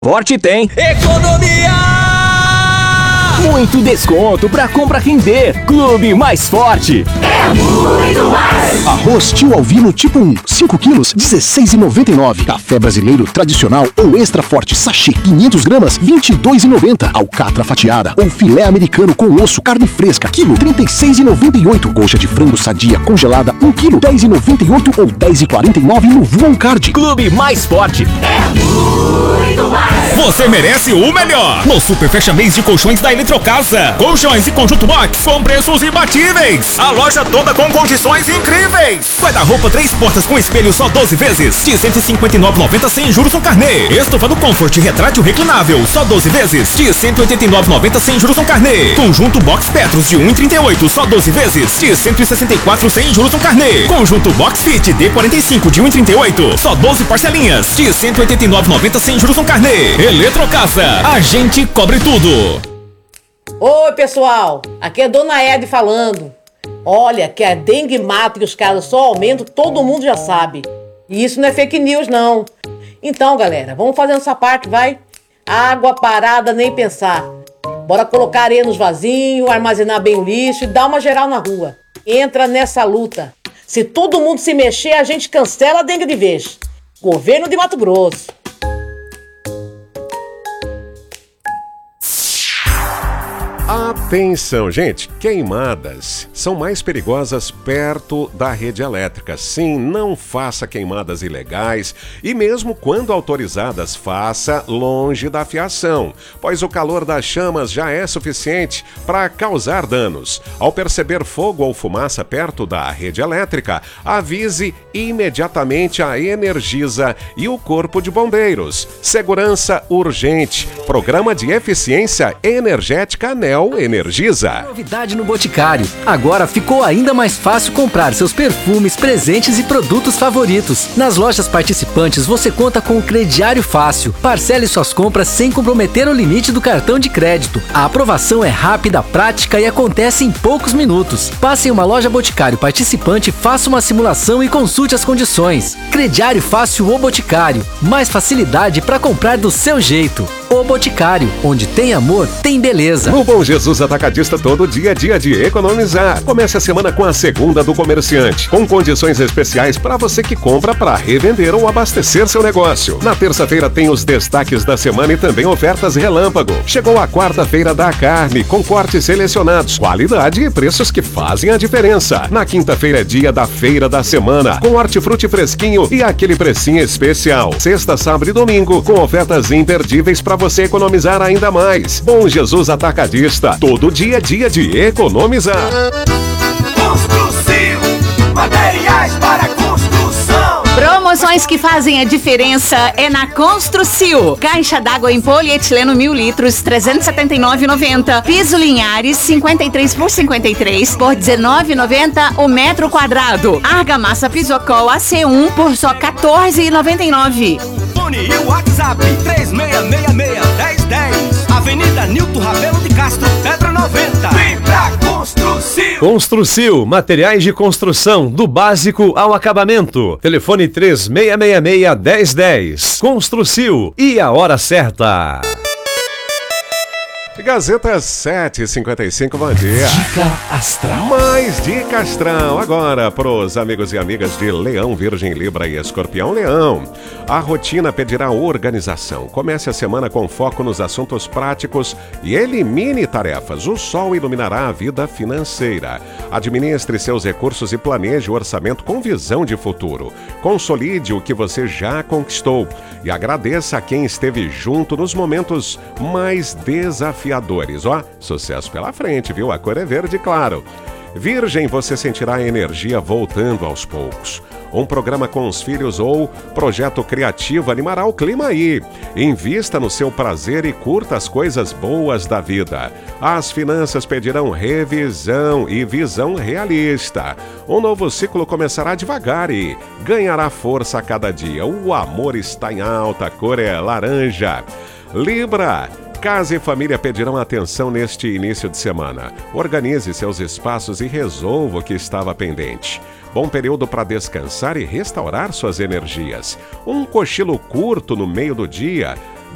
Forte tem economia! Muito desconto pra compra render. Clube Mais Forte. É muito mais! Arroz Tio Alvino tipo 1, 5 quilos, R$16,99. Café brasileiro tradicional ou extra forte sachê, 500 gramas, R$22,90. Alcatra fatiada ou filé americano com osso, carne fresca, quilo, R$36,98. Coxa de frango sadia congelada, 1 quilo, R$10,98 ou R$10,49 no Voon Card. Clube Mais Forte. É muito mais! Você merece o melhor! No Super Fecha Mês de Colchões da Eletrocasa. Colchões e conjunto box com preços imbatíveis. A loja toda com condições incríveis. Guarda-roupa 3 portas com espelho só 12 vezes de R$159,90 sem juros no carnê. Estofa do Comfort retrátil reclinável só 12 vezes de R$189,90 sem juros no carnê. Conjunto Box Petros de R$1,38 só 12 vezes de R$164 sem juros no carnê. Conjunto Box Fit D45 de R$1,38 só 12 parcelinhas de R$189,90 sem juros no carnê. Eletrocasa, a gente cobre tudo. Oi, pessoal, aqui é Dona Ed falando. Olha, que a dengue mata e os casos só aumentam, todo mundo já sabe. E isso não é fake news, não. Então, galera, vamos fazendo essa parte, vai? Água parada, nem pensar. Bora colocar areia nos vasinhos, armazenar bem o lixo e dar uma geral na rua. Entra nessa luta. Se todo mundo se mexer, a gente cancela a dengue de vez. Governo de Mato Grosso. Atenção, gente, queimadas são mais perigosas perto da rede elétrica. Sim, não faça queimadas ilegais e mesmo quando autorizadas, faça longe da fiação, pois o calor das chamas já é suficiente para causar danos. Ao perceber fogo ou fumaça perto da rede elétrica, avise imediatamente a Energisa e o Corpo de Bombeiros. Segurança urgente. Programa de Eficiência Energética ANEEL Energisa. Novidade no Boticário. Agora ficou ainda mais fácil comprar seus perfumes, presentes e produtos favoritos. Nas lojas participantes você conta com o crediário fácil. Parcele suas compras sem comprometer o limite do cartão de crédito. A aprovação é rápida, prática e acontece em poucos minutos. Passe em uma loja Boticário participante, faça uma simulação e consulte as condições. Crediário fácil ou Boticário. Mais facilidade para comprar do seu jeito. O Boticário, onde tem amor, tem beleza. No Bom Jesus Atacadista, todo dia é dia de economizar. Comece a semana com a segunda do comerciante, com condições especiais para você que compra para revender ou abastecer seu negócio. Na terça-feira tem os destaques da semana e também ofertas relâmpago. Chegou a quarta-feira da carne, com cortes selecionados, qualidade e preços que fazem a diferença. Na quinta-feira é dia da feira da semana, com hortifruti fresquinho e aquele precinho especial. Sexta, sábado e domingo, com ofertas imperdíveis para você economizar ainda mais. Bom Jesus Atacadista, todo dia é dia de economizar. Construção, materiais para construção. Promoções que fazem a diferença é na Construcio. Caixa d'água em polietileno 1000 litros, R$ 379,90. Piso Linhares, 53 por 53 por R$ 19,90 o metro quadrado. Argamassa Pisocol AC1 por só R$ 14,99. Fone e o WhatsApp 3666-1010. Avenida Nilton Rabelo de Castro, Pedra 90. Vem pra Construção. Construcil, materiais de construção, do básico ao acabamento. Telefone 3666-1010. Construcil, e a hora certa. Gazeta 7h55, bom dia. Dica Astral. Mais Dica Astral agora pros amigos e amigas de Leão, Virgem, Libra e Escorpião. Leão, a rotina pedirá organização. Comece a semana com foco nos assuntos práticos e elimine tarefas. O sol iluminará a vida financeira. Administre seus recursos e planeje o orçamento com visão de futuro. Consolide o que você já conquistou e agradeça a quem esteve junto nos momentos mais desafiadores. Ó, sucesso pela frente, viu? A cor é verde, claro. Virgem, você sentirá a energia voltando aos poucos. Um programa com os filhos ou projeto criativo animará o clima aí. Invista no seu prazer e curta as coisas boas da vida. As finanças pedirão revisão e visão realista. Um novo ciclo começará devagar e ganhará força a cada dia. O amor está em alta, a cor é laranja. Libra, casa e família pedirão atenção neste início de semana. Organize seus espaços e resolva o que estava pendente. Bom período para descansar e restaurar suas energias. Um cochilo curto no meio do dia